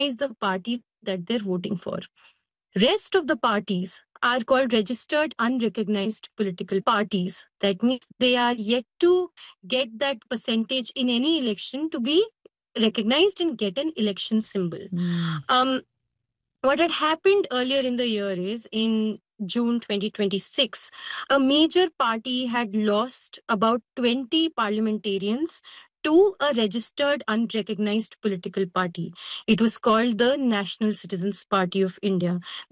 the party that they're voting for. Rest of the parties are called registered unrecognized political parties. That means they are yet to get that percentage in any election to be recognized and get an election symbol. What had happened earlier in the year is in June 2026, a major party had lost about 20 parliamentarians to a registered unrecognized political party. It was called the National Citizens Party of India.